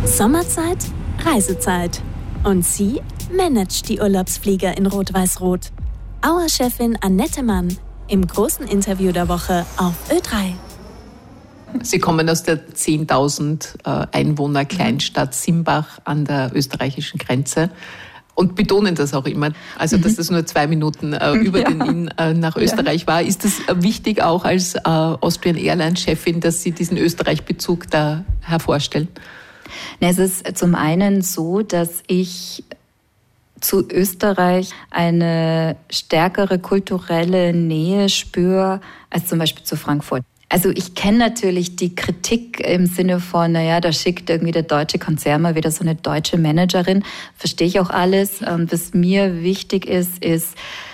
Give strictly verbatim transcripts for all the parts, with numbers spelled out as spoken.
Sommerzeit, Reisezeit. Und sie managt die Urlaubsflieger in Rot-Weiß-Rot. Auer-Chefin Annette Mann im großen Interview der Woche auf Ö drei. Sie kommen aus der zehntausend Einwohner Kleinstadt Simbach an der österreichischen Grenze und betonen das auch immer. Also, dass das nur zwei Minuten äh, über ja. den Inn äh, nach Österreich ja. war. Ist das wichtig auch als äh, Austrian Airlines Chefin, dass Sie diesen Österreich-Bezug da hervorstellen? Es ist zum einen so, dass ich zu Österreich eine stärkere kulturelle Nähe spüre als zum Beispiel zu Frankfurt. Also ich kenne natürlich die Kritik im Sinne von, naja, da schickt irgendwie der deutsche Konzern mal wieder so eine deutsche Managerin. Verstehe ich auch alles. Was mir wichtig ist, ist,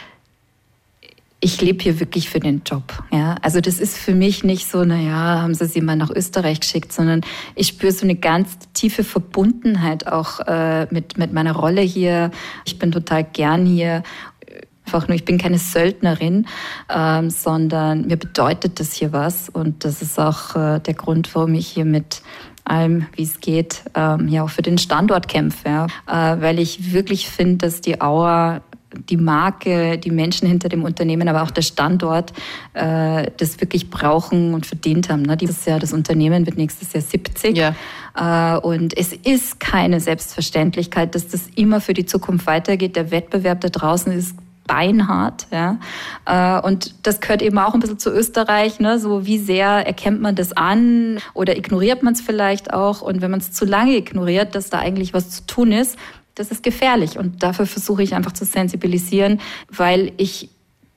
ich lebe hier wirklich für den Job. Ja? Also das ist für mich nicht so, naja, haben sie sie mal nach Österreich geschickt, sondern ich spüre so eine ganz tiefe Verbundenheit auch äh, mit, mit meiner Rolle hier. Ich bin total gern hier. Einfach nur, ich bin keine Söldnerin, ähm, sondern mir bedeutet das hier was. Und das ist auch äh, der Grund, warum ich hier mit allem, wie es geht, ähm, ja auch für den Standort kämpfe. Ja? Äh, weil ich wirklich finde, dass die Auer, die Marke, die Menschen hinter dem Unternehmen, aber auch der Standort, äh, das wirklich brauchen und verdient haben. Ne? Dieses Jahr, das Unternehmen wird nächstes Jahr siebzig. Ja. Äh, und es ist keine Selbstverständlichkeit, dass das immer für die Zukunft weitergeht. Der Wettbewerb da draußen ist beinhart, ja. Und das gehört eben auch ein bisschen zu Österreich, ne? So wie sehr erkennt man das an oder ignoriert man es vielleicht auch? Und wenn man es zu lange ignoriert, dass da eigentlich was zu tun ist, das ist gefährlich. Und dafür versuche ich einfach zu sensibilisieren, weil ich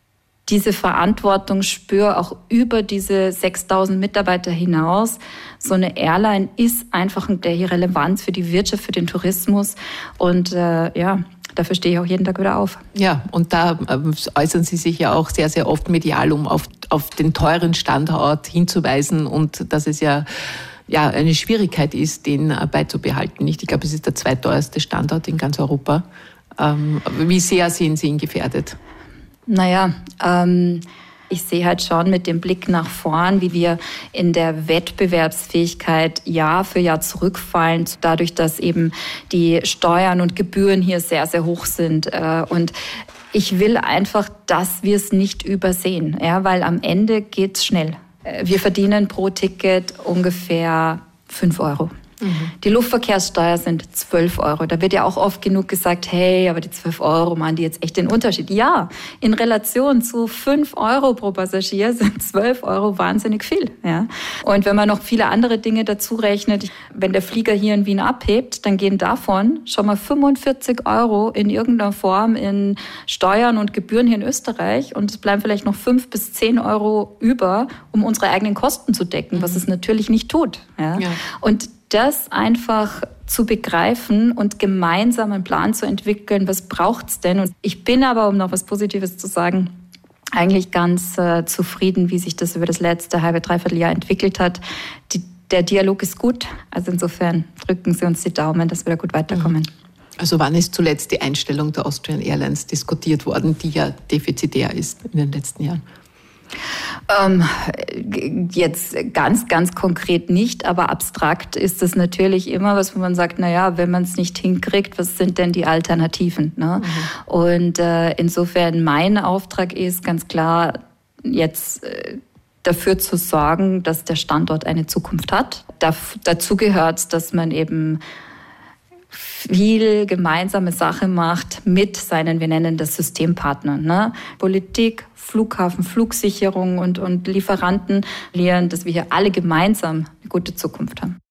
diese Verantwortung spüre, auch über diese sechstausend Mitarbeiter hinaus. So eine Airline ist einfach der Relevanz für die Wirtschaft, für den Tourismus. Und äh, ja, dafür stehe ich auch jeden Tag wieder auf. Ja, und da äußern Sie sich ja auch sehr, sehr oft medial, um auf, auf den teuren Standort hinzuweisen und dass es ja, ja eine Schwierigkeit ist, den beizubehalten. Ich glaube, es ist der zweiteuerste Standort in ganz Europa. Ähm, wie sehr sehen Sie ihn gefährdet? Naja, ähm... ich sehe halt schon mit dem Blick nach vorn, wie wir in der Wettbewerbsfähigkeit Jahr für Jahr zurückfallen, dadurch, dass eben die Steuern und Gebühren hier sehr, sehr hoch sind. Und ich will einfach, dass wir es nicht übersehen, ja, weil am Ende geht's schnell. Wir verdienen pro Ticket ungefähr fünf Euro. Mhm. Die Luftverkehrssteuer sind zwölf Euro. Da wird ja auch oft genug gesagt, hey, aber die zwölf Euro machen die jetzt echt den Unterschied. Ja, in Relation zu fünf Euro pro Passagier sind zwölf Euro wahnsinnig viel. Ja. Und wenn man noch viele andere Dinge dazu rechnet, wenn der Flieger hier in Wien abhebt, dann gehen davon schon mal fünfundvierzig Euro in irgendeiner Form in Steuern und Gebühren hier in Österreich. Und es bleiben vielleicht noch fünf bis zehn Euro über, um unsere eigenen Kosten zu decken, mhm. was es natürlich nicht tut. Ja. Ja. Und das einfach zu begreifen und gemeinsam einen Plan zu entwickeln, was braucht's denn? Und ich bin aber, um noch was Positives zu sagen, eigentlich ganz äh, zufrieden, wie sich das über das letzte halbe, dreiviertel Jahr entwickelt hat. Die, der Dialog ist gut. Also insofern drücken Sie uns die Daumen, dass wir da gut weiterkommen. Also wann ist zuletzt die Einstellung der Austrian Airlines diskutiert worden, die ja defizitär ist in den letzten Jahren? Ähm, jetzt ganz, ganz konkret nicht, aber abstrakt ist es natürlich immer was, wo man sagt, naja, wenn man es nicht hinkriegt, was sind denn die Alternativen? Ne? Mhm. Und äh, insofern mein Auftrag ist ganz klar, jetzt äh, dafür zu sorgen, dass der Standort eine Zukunft hat. Da, dazu gehört, dass man eben viel gemeinsame Sache macht mit seinen, wir nennen das Systempartnern, ne? Politik, Flughafen, Flugsicherung und, und Lieferanten, dass wir hier alle gemeinsam eine gute Zukunft haben.